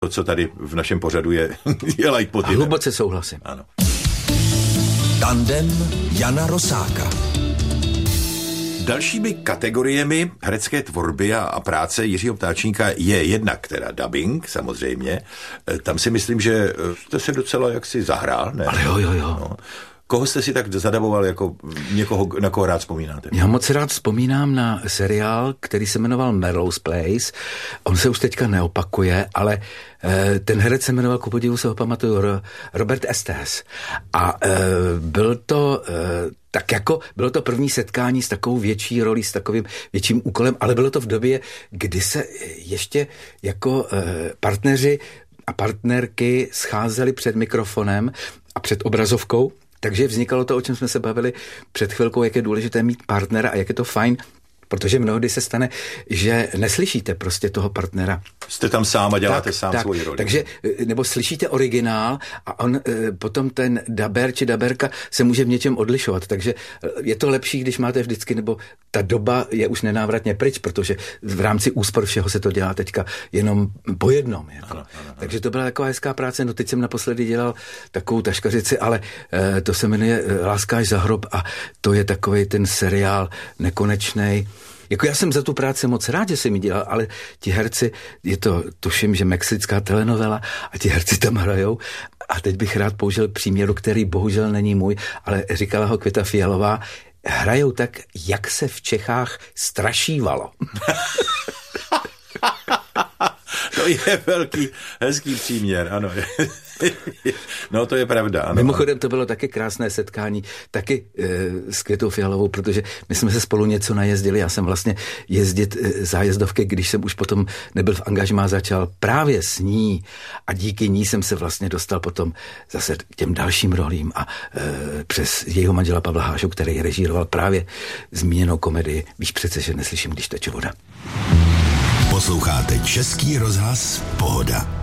To, co tady v našem pořadu je leitmotivem. A hluboce souhlasím. Ano. Tandem Jana Rosáka. Dalšími kategoriemi herecké tvorby a práce Jiřího Ptáčníka je jednak teda dubbing, samozřejmě. Tam si myslím, že jste se docela jaksi zahrál, ne? Ale jo. No. Koho jste si tak zadaboval, jako někoho, na koho rád vzpomínáte? Já moc rád vzpomínám na seriál, který se jmenoval Melrose Place. On se už teďka neopakuje, ale ten herec se jmenoval, ku podivu se ho pamatuju, Robert Estes. A bylo to první setkání s takovou větší rolí, s takovým větším úkolem, ale bylo to v době, kdy se ještě jako partneři a partnerky scházeli před mikrofonem a před obrazovkou. Takže vznikalo to, o čem jsme se bavili před chvilkou, jak je důležité mít partnera a jak je to fajn, protože mnohdy se stane, že neslyšíte prostě toho partnera. Jste tam sám a děláte sám svoji roli. Takže, nebo slyšíte originál a on potom ten daber či daberka se může v něčem odlišovat. Takže je to lepší, když máte vždycky, nebo ta doba je už nenávratně pryč, protože v rámci úspor všeho se to dělá teďka jenom po jednom. Jako. Ano. Takže to byla taková hezká práce. No teď jsem naposledy dělal takovou taškařici, ale to se jmenuje Láska až za hrob a to je takovej ten seriál nekonečnej. Jako já jsem za tu práci moc rád, že jsem ji dělal, ale ti herci, je to, tuším, že mexická telenovela a ti herci tam hrajou. A teď bych rád použil příměru, který bohužel není můj, ale říkala ho Květa Fialová, hrajou tak, jak se v Čechách strašívalo. To je velký, hezký příměr, ano. No to je pravda, ano. Mimochodem to bylo taky krásné setkání, taky s Květou Fialovou, protože my jsme se spolu něco najezdili, já jsem vlastně jezdit zájezdovky, když jsem už potom nebyl v angažmá, začal právě s ní a díky ní jsem se vlastně dostal potom zase k těm dalším rolím a přes jejího manžela Pavla Hášu, který režíroval právě zmíněnou komedii Víš přece, že neslyším, když teče voda. Posloucháte Český rozhlas Pohoda.